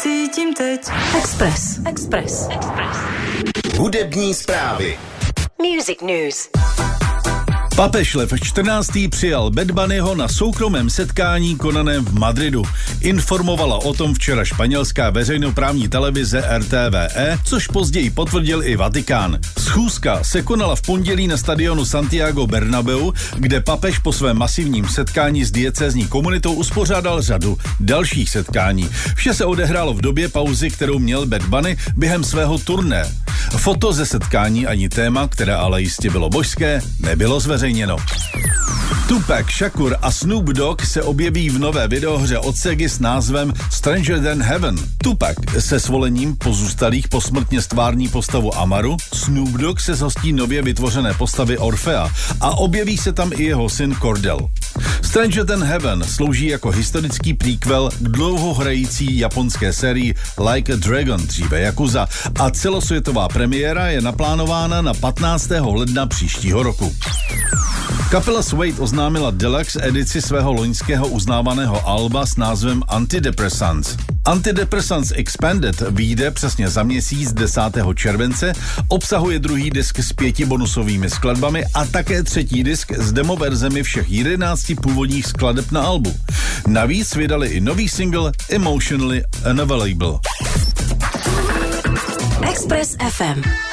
cítím teď. Express. Hudební zprávy. Music News. Papež Lev XIV. Přijal Bad Bunnyho na soukromém setkání konaném v Madridu. Informovala o tom včera španělská veřejnoprávní televize RTVE, což později potvrdil i Vatikán. Schůzka se konala v pondělí na stadionu Santiago Bernabéu, kde papež po svém masivním setkání s diecézní komunitou uspořádal řadu dalších setkání. Vše se odehrálo v době pauzy, kterou měl Bad Bunny během svého turné. Foto ze setkání ani téma, které ale jistě bylo božské, nebylo zveřejněno. Tupac Shakur a Snoop Dogg se objeví v nové videohře od Segy s názvem Stranger Than Heaven. Tupac se svolením pozůstalých posmrtně stvární postavu Amaru, Snoop Dogg se zhostí nově vytvořené postavy Orfea a objeví se tam i jeho syn Cordell. Stranger Than Heaven slouží jako historický prequel k dlouhohrající japonské sérii Like a Dragon, dříve Yakuza, a celosvětová premiéra je naplánována na 15. ledna příštího roku. Kapela Suede oznámila deluxe edici svého loňského uznávaného alba s názvem Antidepressants. Antidepressants Expanded vyjde přesně za měsíc 10. července, obsahuje druhý disk s 5 bonusovými skladbami a také třetí disk s demoverzemi všech 11 původních skladeb na albu. Navíc vydali i nový single Emotionally Unavailable. Express FM.